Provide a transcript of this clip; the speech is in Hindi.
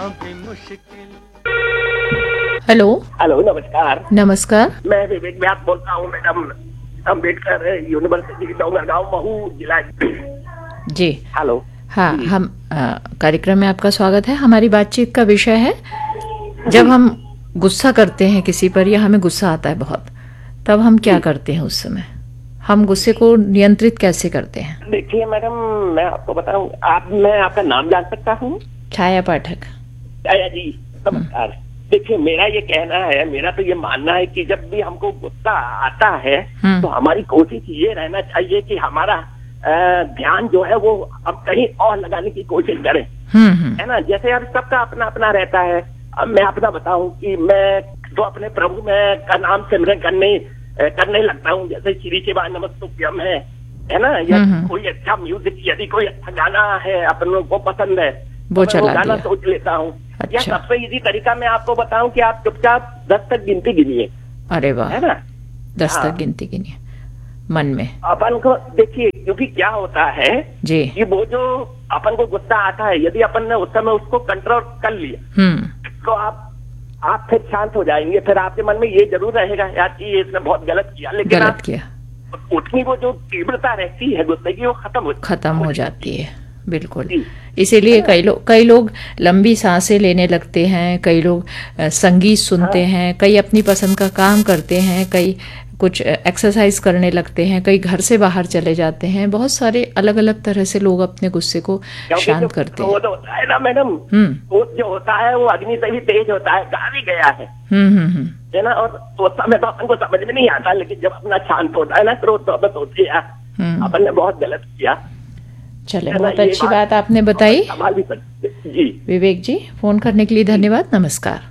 हेलो। हेलो, नमस्कार। नमस्कार। मैं विवेक व्यास बोलता हूँ मैडम, अम्बेडकर यूनिवर्सिटी डोंगरगांव महू जिला। जी। हेलो। हाँ, जी। हम कार्यक्रम में आपका स्वागत है। हमारी बातचीत का विषय है, जब हम गुस्सा करते हैं किसी पर या हमें गुस्सा आता है बहुत, तब हम क्या करते हैं उस समय? हम गुस्से को नियंत्रित कैसे करते हैं? देखिए मैडम, मैं आपको बताऊं, मैं आपका नाम जान सकता हूँ? छाया पाठक। छाया जी, नमस्कार। देखिए, मेरा ये कहना है, मेरा तो ये मानना है कि जब भी हमको गुस्सा आता है तो हमारी कोशिश ये रहना चाहिए कि हमारा ध्यान जो है वो हम कहीं और लगाने की कोशिश करें, है ना। जैसे यार सबका अपना अपना रहता है। अब मैं अपना बताऊं कि मैं तो अपने प्रभु में का नाम सिमरन करने लगता हूँ। जैसे श्री शिवाय नमस्तुभ्यम है ना, या कोई अच्छा म्यूजिक, यदि कोई अच्छा गाना है अपन को पसंद है वो तो चला मैं गाना दिया। सोच लेता हूँ। अच्छा। या सबसे इजी तरीका मैं आपको बताऊं कि आप चुपचाप 10 तक गिनती गिनिए। अरे वाह, है ना। 10 हाँ। तक गिनती गिनिए मन में। अपन को देखिए, क्योंकि क्या होता है जी। कि वो जो अपन को गुस्सा आता है, यदि अपन ने उस समय उसको कंट्रोल कर लिया तो आप फिर शांत हो जाएंगे। फिर आपके मन में ये जरूर रहेगा यार कि इसने बहुत गलत किया, लेकिन गलत किया। उतनी वो जो तीव्रता रहती है गुस्से की, वो खत्म हो जाती है। बिल्कुल। जी। इसीलिए कई लोग लंबी सांसें लेने लगते हैं, कई लोग संगीत सुनते हैं, कई अपनी पसंद का काम करते हैं, कई कुछ एक्सरसाइज करने लगते हैं, कई घर से बाहर चले जाते हैं। बहुत सारे अलग अलग तरह से लोग अपने गुस्से को शांत करते हैं। क्रोध होता है ना मैडम, क्रोध जो होता है वो अग्नि से भी तेज होता है, कहा भी गया है ना। और उस समय तो अपन को समझ में नहीं आता, लेकिन जब अपना शांत होता है ना क्रोध, तो अपन सोचते हैं अपन ने बहुत गलत किया। चले, बहुत अच्छी बात आपने बताई संभाल भी सकते। जी विवेक जी। फोन करने के लिए धन्यवाद। नमस्कार।